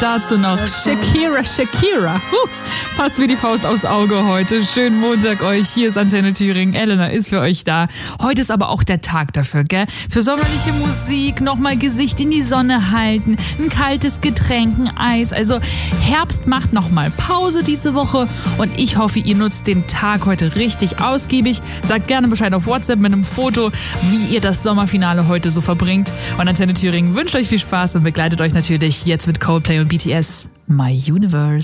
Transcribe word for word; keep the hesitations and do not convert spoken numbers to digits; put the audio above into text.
dazu noch Shakira, Shakira. Huh, fast wie die Faust aufs Auge heute. Schönen Montag euch. Hier ist Antenne Thüringen. Elena ist für euch da. Heute ist aber auch der Tag dafür, gell? Für sommerliche Musik, nochmal Gesicht in die Sonne halten, ein kaltes Getränk, ein Eis. Also Herbst macht nochmal Pause diese Woche und ich hoffe, ihr nutzt den Tag heute richtig ausgiebig. Sagt gerne Bescheid auf WhatsApp mit einem Foto, wie ihr das Sommerfinale heute so verbringt. Und Antenne Thüringen wünscht euch viel Spaß und begleitet euch natürlich jetzt mit Coldplay und B T S. My Universe.